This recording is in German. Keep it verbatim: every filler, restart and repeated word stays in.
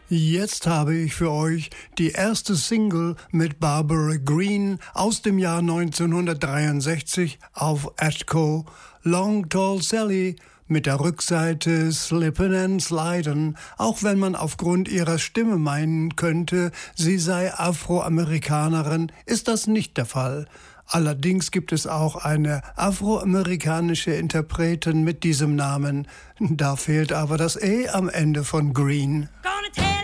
Jetzt habe ich für euch die erste Single mit Barbara Green aus dem Jahr neunzehnhundertdreiundsechzig auf Atco, Long Tall Sally, mit der Rückseite Slippin' and Slidin', auch wenn man aufgrund ihrer Stimme meinen könnte, sie sei Afroamerikanerin, ist das nicht der Fall. Allerdings gibt es auch eine afroamerikanische Interpretin mit diesem Namen. Da fehlt aber das E am Ende von Green.